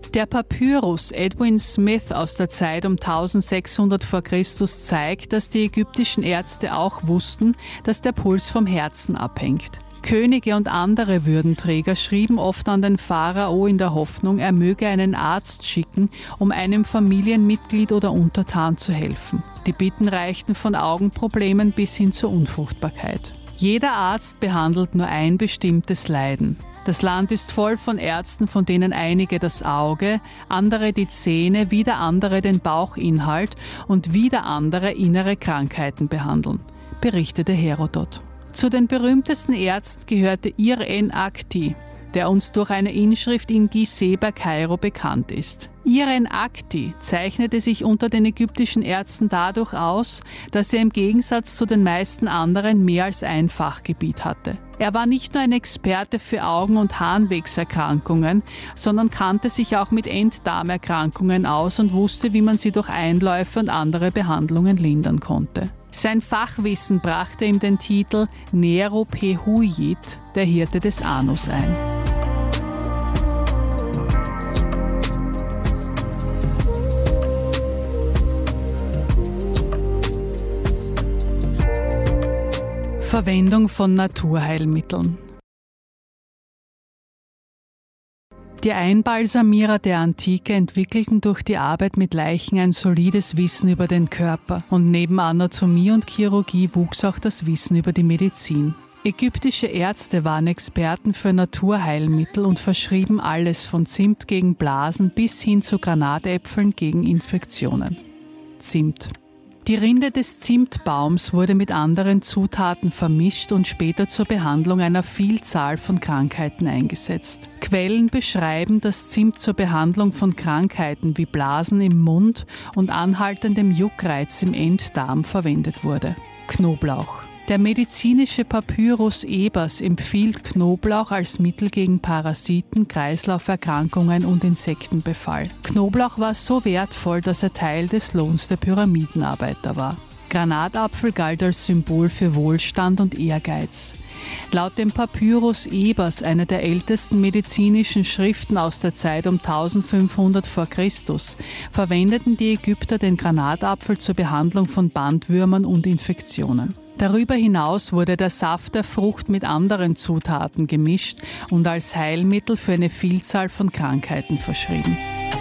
Der Papyrus Edwin Smith aus der Zeit um 1600 v. Chr. zeigt, dass die ägyptischen Ärzte auch wussten, dass der Puls vom Herzen abhängt. Könige und andere Würdenträger schrieben oft an den Pharao in der Hoffnung, er möge einen Arzt schicken, um einem Familienmitglied oder Untertan zu helfen. Die Bitten reichten von Augenproblemen bis hin zur Unfruchtbarkeit. Jeder Arzt behandelt nur ein bestimmtes Leiden. Das Land ist voll von Ärzten, von denen einige das Auge, andere die Zähne, wieder andere den Bauchinhalt und wieder andere innere Krankheiten behandeln, berichtete Herodot. Zu den berühmtesten Ärzten gehörte Ir-en-Akti, der uns durch eine Inschrift in Gizeh bei Kairo bekannt ist. Ir-en-Akti zeichnete sich unter den ägyptischen Ärzten dadurch aus, dass er im Gegensatz zu den meisten anderen mehr als ein Fachgebiet hatte. Er war nicht nur ein Experte für Augen- und Harnwegserkrankungen, sondern kannte sich auch mit Enddarmerkrankungen aus und wusste, wie man sie durch Einläufe und andere Behandlungen lindern konnte. Sein Fachwissen brachte ihm den Titel Nero Pehuyit, der Hirte des Anus, ein. Verwendung von Naturheilmitteln. Die Einbalsamierer der Antike entwickelten durch die Arbeit mit Leichen ein solides Wissen über den Körper und neben Anatomie und Chirurgie wuchs auch das Wissen über die Medizin. Ägyptische Ärzte waren Experten für Naturheilmittel und verschrieben alles von Zimt gegen Blasen bis hin zu Granatäpfeln gegen Infektionen. Zimt. Die Rinde des Zimtbaums wurde mit anderen Zutaten vermischt und später zur Behandlung einer Vielzahl von Krankheiten eingesetzt. Quellen beschreiben, dass Zimt zur Behandlung von Krankheiten wie Blasen im Mund und anhaltendem Juckreiz im Enddarm verwendet wurde. Knoblauch. Der medizinische Papyrus Ebers empfiehlt Knoblauch als Mittel gegen Parasiten, Kreislauferkrankungen und Insektenbefall. Knoblauch war so wertvoll, dass er Teil des Lohns der Pyramidenarbeiter war. Granatapfel galt als Symbol für Wohlstand und Ehrgeiz. Laut dem Papyrus Ebers, einer der ältesten medizinischen Schriften aus der Zeit um 1500 v. Chr., verwendeten die Ägypter den Granatapfel zur Behandlung von Bandwürmern und Infektionen. Darüber hinaus wurde der Saft der Frucht mit anderen Zutaten gemischt und als Heilmittel für eine Vielzahl von Krankheiten verschrieben.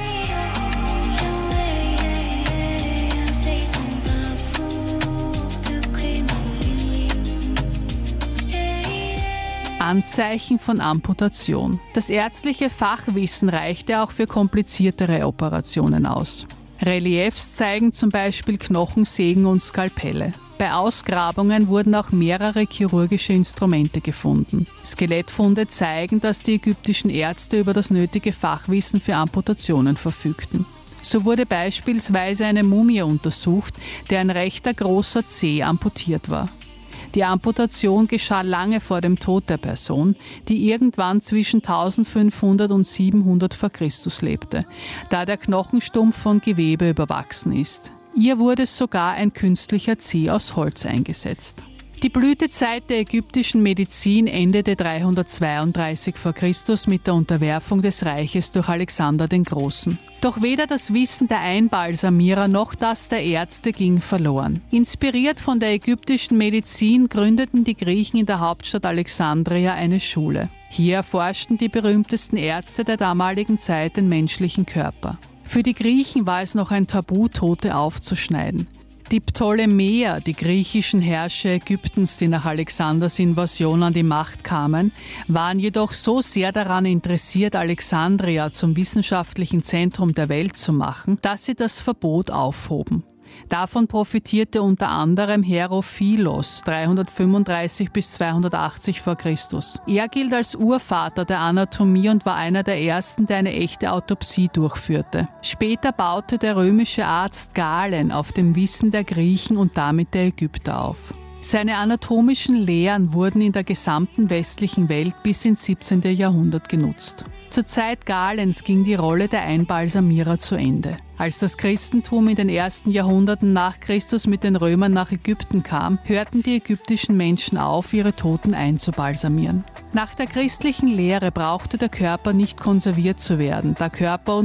Anzeichen von Amputation. Das ärztliche Fachwissen reichte auch für kompliziertere Operationen aus. Reliefs zeigen zum Beispiel Knochensägen und Skalpelle. Bei Ausgrabungen wurden auch mehrere chirurgische Instrumente gefunden. Skelettfunde zeigen, dass die ägyptischen Ärzte über das nötige Fachwissen für Amputationen verfügten. So wurde beispielsweise eine Mumie untersucht, deren rechter großer Zeh amputiert war. Die Amputation geschah lange vor dem Tod der Person, die irgendwann zwischen 1500 und 700 v. Chr. Lebte, da der Knochenstumpf von Gewebe überwachsen ist. Ihr wurde sogar ein künstlicher Zeh aus Holz eingesetzt. Die Blütezeit der ägyptischen Medizin endete 332 v. Chr. Mit der Unterwerfung des Reiches durch Alexander den Großen. Doch weder das Wissen der Einbalsamierer noch das der Ärzte ging verloren. Inspiriert von der ägyptischen Medizin gründeten die Griechen in der Hauptstadt Alexandria eine Schule. Hier erforschten die berühmtesten Ärzte der damaligen Zeit den menschlichen Körper. Für die Griechen war es noch ein Tabu, Tote aufzuschneiden. Die Ptolemäer, die griechischen Herrscher Ägyptens, die nach Alexanders Invasion an die Macht kamen, waren jedoch so sehr daran interessiert, Alexandria zum wissenschaftlichen Zentrum der Welt zu machen, dass sie das Verbot aufhoben. Davon profitierte unter anderem Herophilos 335 bis 280 v. Chr. Er gilt als Urvater der Anatomie und war einer der ersten, der eine echte Autopsie durchführte. Später baute der römische Arzt Galen auf dem Wissen der Griechen und damit der Ägypter auf. Seine anatomischen Lehren wurden in der gesamten westlichen Welt bis ins 17. Jahrhundert genutzt. Zur Zeit Galens ging die Rolle der Einbalsamierer zu Ende. Als das Christentum in den ersten Jahrhunderten nach Christus mit den Römern nach Ägypten kam, hörten die ägyptischen Menschen auf, ihre Toten einzubalsamieren. Nach der christlichen Lehre brauchte der Körper nicht konserviert zu werden, da Körper und